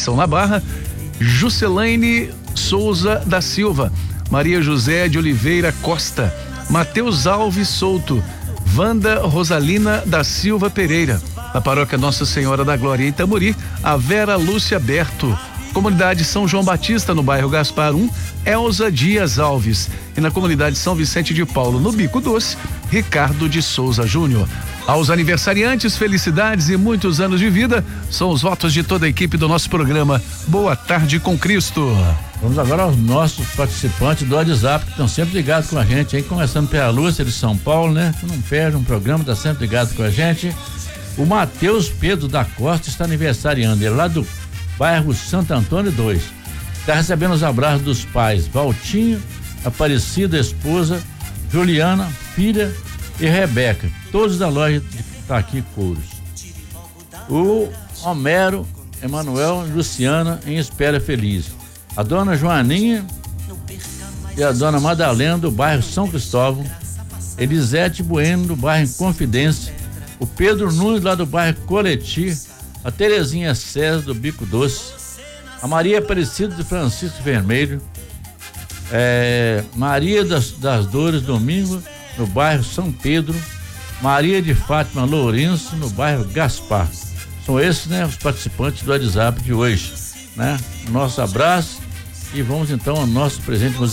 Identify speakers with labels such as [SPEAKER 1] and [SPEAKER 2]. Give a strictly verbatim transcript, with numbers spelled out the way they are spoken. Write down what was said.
[SPEAKER 1] Conceição na Barra, Juscelaine Souza da Silva, Maria José de Oliveira Costa, Mateus Alves Souto, Wanda Rosalina da Silva Pereira. Na paróquia Nossa Senhora da Glória em Itamuri, a Vera Lúcia Berto. Comunidade São João Batista, no bairro Gaspar um, Elza Dias Alves. E na comunidade São Vicente de Paulo, no Bico Doce, Ricardo de Souza Júnior. Aos aniversariantes, felicidades e muitos anos de vida. São os votos de toda a equipe do nosso programa Boa Tarde com Cristo.
[SPEAKER 2] Vamos agora aos nossos participantes do WhatsApp, que estão sempre ligados com a gente aí, começando pela Lúcia de São Paulo, né? Que não perde um programa, está sempre ligado com a gente. O Matheus Pedro da Costa está aniversariando, ele é lá do bairro Santo Antônio dois. Está recebendo os abraços dos pais Valtinho, Aparecida, esposa, Juliana, filha e Rebeca, todos da loja de Taqui Couros. O Homero, Emanuel, Luciana em Espera Feliz. A dona Joaninha e a dona Madalena do bairro São Cristóvão, Elisete Bueno do bairro Confidência, o Pedro Nunes lá do bairro Coleti, a Terezinha César do Bico Doce, a Maria Aparecida de Francisco Vermelho, é, Maria das, das Dores Domingo no bairro São Pedro, Maria de Fátima Lourenço no bairro Gaspar. São esses, né, os participantes do WhatsApp de hoje, né? Nosso abraço e vamos então ao nosso presente musical.